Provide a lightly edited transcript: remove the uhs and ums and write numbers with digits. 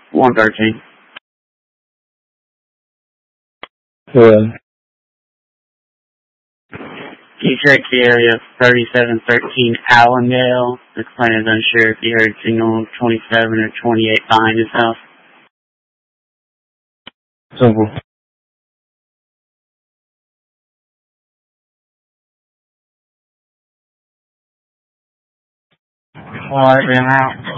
113. Yeah. Can you check the area of 3713 Allendale? The client is unsure if he heard signal 27 or 28 behind his house. Simple. Alright, man, out.